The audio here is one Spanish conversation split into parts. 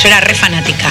yo era re fanática.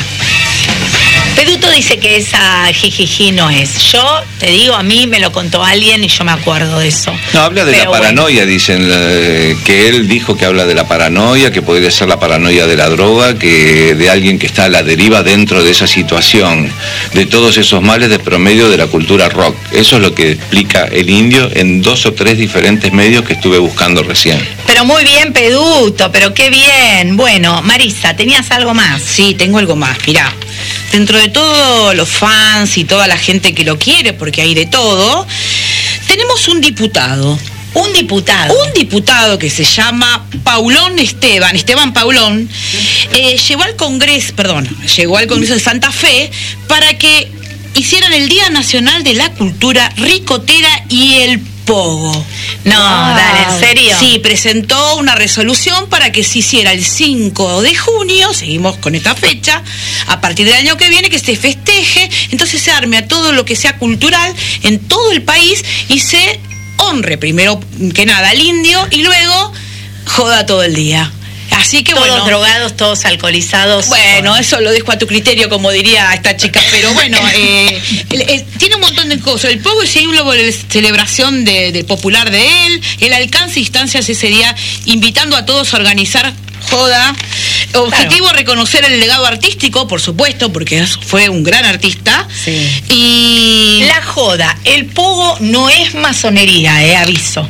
Peduto dice que esa jijiji no es. Yo te digo, a mí me lo contó alguien y yo me acuerdo de eso. No, habla de la paranoia, dicen, que él dijo que habla de la paranoia, que podría ser la paranoia de la droga, que de alguien que está a la deriva dentro de esa situación, de todos esos males de promedio de la cultura rock. Eso es lo que explica el Indio en 2 o 3 diferentes medios que estuve buscando recién. Pero muy bien, Peduto, pero qué bien. Bueno, Marisa, ¿tenías algo más? Sí, tengo algo más, mirá. Dentro de todos los fans y toda la gente que lo quiere, porque hay de todo, tenemos un diputado. Un diputado Que se llama Esteban Paulón, llegó al Congreso de Santa Fe para que hicieran el Día Nacional de la Cultura Ricotera y el Pogo. No, dale, ¿en serio? Sí, presentó una resolución para que se hiciera el 5 de junio, seguimos con esta fecha, a partir del año que viene, que se festeje, entonces se arme a todo lo que sea cultural en todo el país y se honre primero que nada al indio y luego joda todo el día. Así que todos drogados, todos alcoholizados. Bueno, eso lo dejo a tu criterio, como diría esta chica, pero bueno, tiene un montón de cosas. El pogo es una celebración de popular de él, el alcance de instancias ese día, invitando a todos a organizar joda. Objetivo, claro, reconocer el legado artístico, por supuesto, porque fue un gran artista. Sí. Y la joda, el pogo no es masonería, aviso.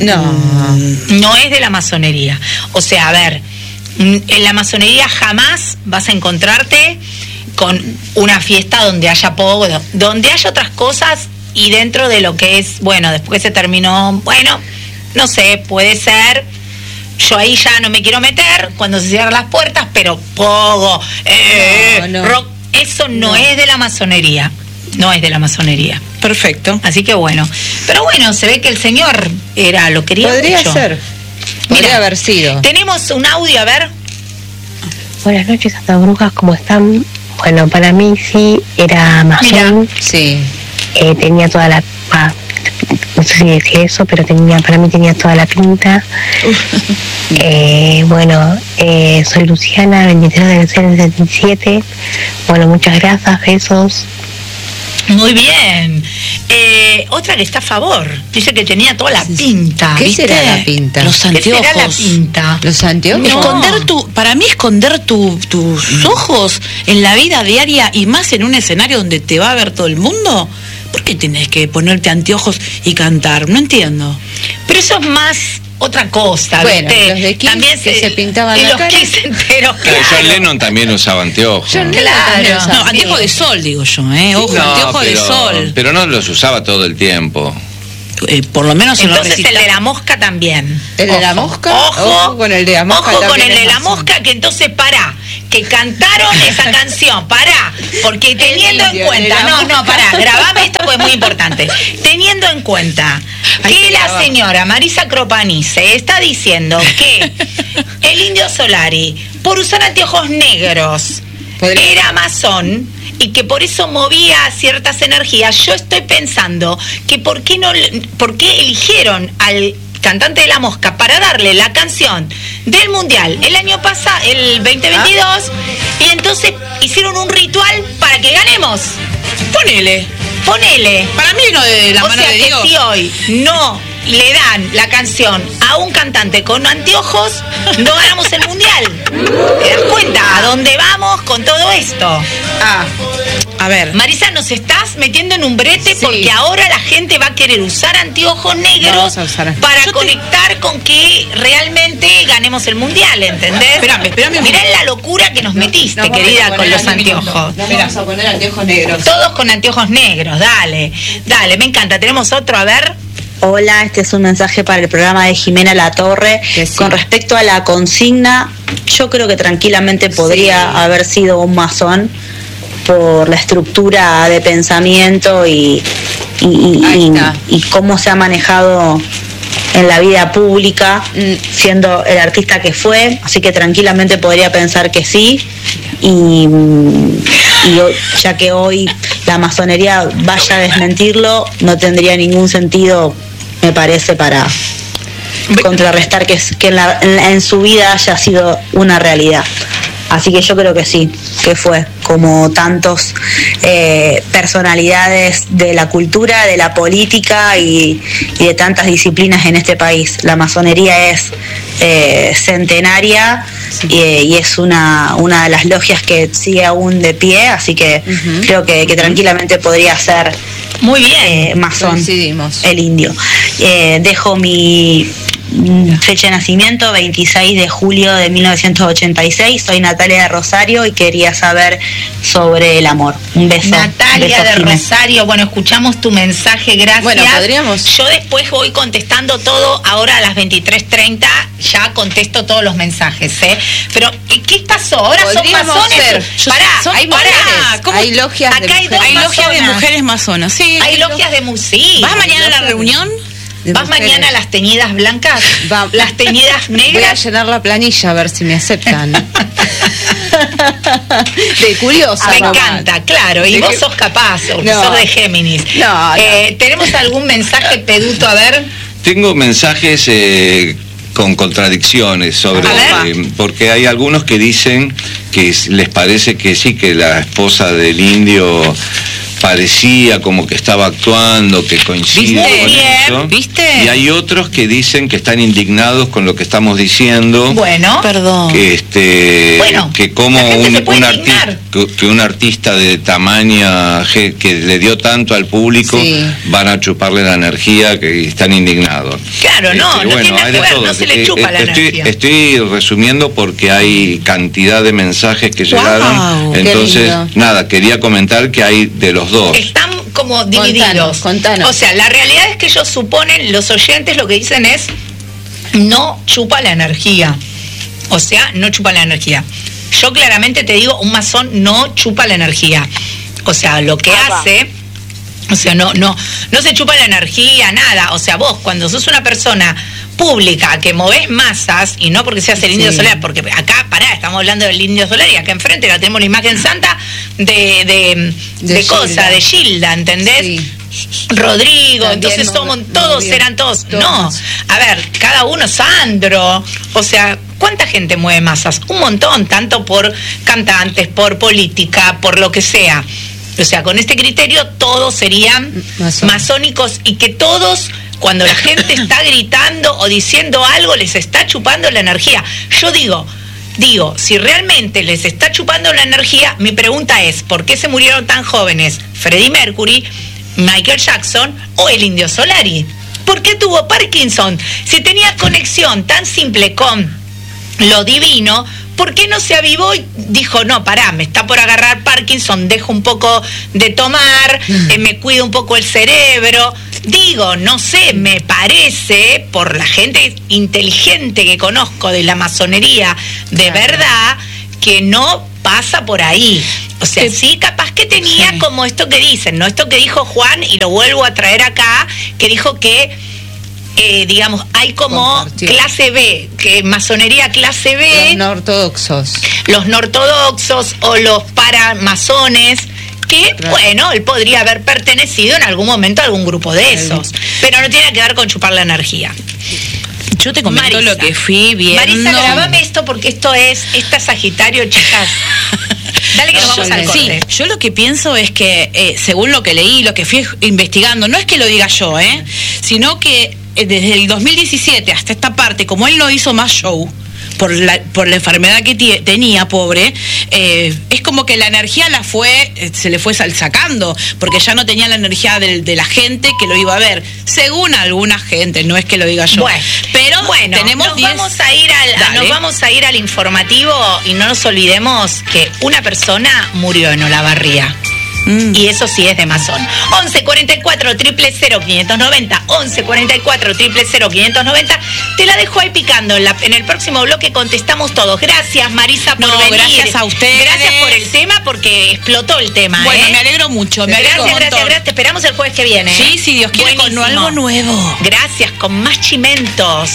No es de la masonería. O sea, a ver, en la masonería jamás vas a encontrarte con una fiesta donde haya pogo, donde haya otras cosas y dentro de lo que es, bueno, después se terminó, bueno, no sé, puede ser. Yo ahí ya no me quiero meter cuando se cierran las puertas, pero pogo, rock, eso no es de la masonería. No es de la masonería. Perfecto. Así que bueno. Pero bueno, se ve que el señor lo quería Podría mucho. ser. Podría haber sido. Tenemos un audio, a ver. Buenas noches, Santa Brujas, ¿cómo están? Bueno, para mí sí era masón. Sí. Tenía toda la... no sé si decía eso, pero para mí tenía toda la pinta. Bueno, soy Luciana, 23 de diciembre del 77. Bueno, muchas gracias, besos. Muy bien. Otra que está a favor. Dice que tenía toda la pinta. ¿Qué ¿viste? será la pinta? Los anteojos. ¿Qué será la pinta? ¿Los anteojos? No. Para mí esconder tus ojos en la vida diaria y más en un escenario donde te va a ver todo el mundo. ¿Por qué tenés que ponerte anteojos y cantar? No entiendo. Pero eso es más otra cosa, bueno, ¿viste? los de Kiss también se pintaban la cara. Los Kiss enteros, Pero John Lennon también usaba anteojos. Claro. No, anteojos de sol, digo yo, Ojo, anteojos de sol. Pero no los usaba todo el tiempo. Por lo menos en los entonces el de la mosca también. ¿El de la mosca? Ojo con el de la mosca. Ojo con el de la mosca, que entonces que cantaron esa canción, porque teniendo en cuenta, grabame esto porque es muy importante. Teniendo en cuenta que la señora Marisa Cropanice está diciendo que el Indio Solari, por usar anteojos negros, era masón y que por eso movía ciertas energías, yo estoy pensando que por qué eligieron al cantante de La Mosca para darle la canción del Mundial el año pasado, el 2022, y entonces hicieron un ritual para que ganemos. Ponele. Para mí no de la mano de Dios. O sea que si hoy no le dan la canción a un cantante con anteojos, no ganamos el Mundial. ¿Te das cuenta a dónde vamos con todo esto? A ver, Marisa, nos estás metiendo en un brete porque ahora la gente va a querer usar anteojos negros para conectar con que realmente ganemos el Mundial, ¿entendés? Espérame. Mirá la locura que nos metiste, querida, con los anteojos. Nos vamos a poner anteojos negros. Todos con anteojos negros, dale, me encanta. Tenemos otro, a ver. Hola, este es un mensaje para el programa de Jimena Latorre. Con respecto a la consigna, yo creo que tranquilamente podría haber sido un masón por la estructura de pensamiento y cómo se ha manejado en la vida pública, siendo el artista que fue, así que tranquilamente podría pensar que sí, y ya que hoy la masonería vaya a desmentirlo, no tendría ningún sentido, me parece, para contrarrestar que en su vida haya sido una realidad. Así que yo creo que sí, que fue como tantos personalidades de la cultura, de la política y de tantas disciplinas en este país. La masonería es centenaria y es una de las logias que sigue aún de pie, así que creo que tranquilamente podría ser muy bien, masón, coincidimos. el indio. Dejo mi fecha de nacimiento, 26 de julio de 1986. Soy Natalia de Rosario y quería saber sobre el amor. Un beso. Natalia beso, de Jimé. Rosario, bueno, escuchamos tu mensaje, gracias. Bueno, podríamos. Yo después voy contestando todo, ahora a las 23:30 ya contesto todos los mensajes, ¿eh? Pero, ¿qué pasó? Ahora son Podríamos masones. ser. Pará, Hay pará. mujeres, ¿Cómo? hay logias de Acá hay dos Hay logias de masonas. mujeres masonas, sí. Hay logias de sí. ¿Vas mañana a la reunión? ¿Vas mañana a las teñidas blancas? Va- ¿Las teñidas Voy a negras? llenar la planilla a ver si me aceptan. De curiosa. Me nomás. encanta, claro. Y De vos que- sos capaz, porque No. sos de Géminis. No. ¿Tenemos algún mensaje, Peduto? A ver. Tengo mensajes con contradicciones sobre, A ver. porque hay algunos que dicen que les parece que sí, que la esposa del indio parecía como que estaba actuando, que coincide ¿Viste? con Bien, eso. ¿viste? Y hay otros que dicen que están indignados con lo que estamos diciendo. Bueno. Perdón. Que Bueno, que como la gente se puede artista, que un artista de tamaña que le dio tanto al público, Sí. van a chuparle la energía, que están indignados. Claro, no tiene nada hay que de ver, todo. no se le chupa la energía. Estoy resumiendo porque hay cantidad de mensajes que llegaron. Guau, qué Entonces, lindo. nada, quería comentar que hay de los dos. Están como divididos. Contanos. O sea, la realidad es que ellos suponen, los oyentes lo que dicen es, no chupa la energía. O sea, no chupa la energía. Yo claramente te digo, un masón no chupa la energía. O sea, lo que hace... O sea, no se chupa la energía, nada. O sea, vos cuando sos una persona pública que movés masas, y no porque seas el indio solar, porque acá, estamos hablando del indio solar y acá enfrente la tenemos la imagen santa de Gilda. de Gilda, ¿entendés? Sí. Rodrigo, También entonces todos bien. eran todos. Todos. No, a ver, cada uno, Sandro, o sea, ¿cuánta gente mueve masas? Un montón, tanto por cantantes, por política, por lo que sea. O sea, con este criterio todos serían masónicos y que todos, cuando la gente está gritando o diciendo algo, les está chupando la energía. Yo digo, si realmente les está chupando la energía, mi pregunta es, ¿por qué se murieron tan jóvenes Freddie Mercury, Michael Jackson o el Indio Solari? ¿Por qué tuvo Parkinson? Si tenía conexión tan simple con lo divino, ¿por qué no se avivó y dijo, no, pará, me está por agarrar Parkinson, dejo un poco de tomar, me cuido un poco el cerebro? Digo, no sé, me parece, por la gente inteligente que conozco de la masonería, de verdad, que no pasa por ahí. O sea, sí, capaz que tenía como esto que dicen, ¿no? Esto que dijo Juan, y lo vuelvo a traer acá, que dijo que digamos, hay como Compartió. clase B, que masonería clase B, Los no ortodoxos. los no ortodoxos o los paramasones, que, bueno, él podría haber pertenecido en algún momento a algún grupo de esos, pero no tiene que ver con chupar la energía. Yo te comento Marisa. lo que fui viendo. Marisa, grabame esto porque esto es Sagitario, chicas. Dale que nos vamos al Sí, corte. yo lo que pienso es que, según lo que leí, lo que fui investigando, no es que lo diga yo, sino que desde el 2017 hasta esta parte, como él no hizo más show, por la enfermedad que tenía, pobre, es como que la energía se le fue sacando, porque ya no tenía la energía de la gente que lo iba a ver, según alguna gente, no es que lo diga yo. Bueno, pero tenemos nos 10. vamos a ir Dale. nos vamos a ir al informativo y no nos olvidemos que una persona murió en Olavarría. Y eso sí es de masón. 11 44 000 590, 11 44 000 590. Te la dejo ahí picando. En el próximo bloque contestamos todos. Gracias, Marisa, por venir. Gracias a ustedes. Gracias por el tema, porque explotó el tema. Bueno, me alegro mucho. Me alegro un montón. Gracias. Te esperamos el jueves que viene. Sí, si Dios quiere, con Buenísimo. algo nuevo. Gracias, con más chimentos.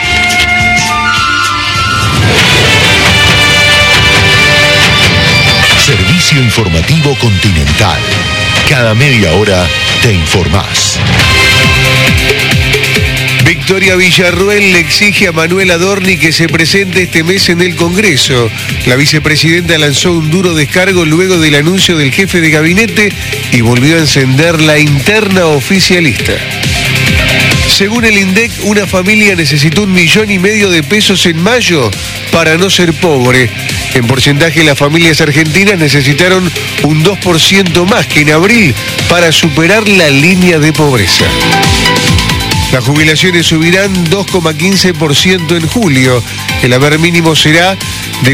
Servicio Informativo Continental. Cada media hora te informás. Victoria Villarruel le exige a Manuel Adorni que se presente este mes en el Congreso. La vicepresidenta lanzó un duro descargo luego del anuncio del jefe de gabinete y volvió a encender la interna oficialista. Según el INDEC, una familia necesitó 1,5 millones de pesos en mayo para no ser pobre. En porcentaje, las familias argentinas necesitaron un 2% más que en abril para superar la línea de pobreza. Las jubilaciones subirán 2,15% en julio. El haber mínimo será de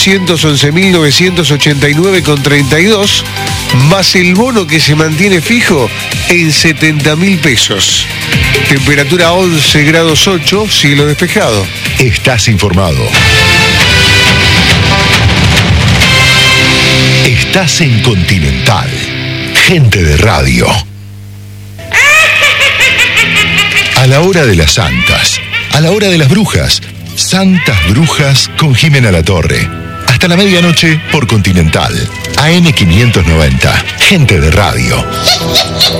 411.989,32, más el bono que se mantiene fijo en 70.000 pesos. Temperatura 11 grados 8, cielo despejado. Estás informado. Estás en Continental. Gente de radio. A la hora de las santas, a la hora de las brujas, Santas Brujas con Jimena Latorre. Hasta la medianoche por Continental, AM 590, Gente de radio.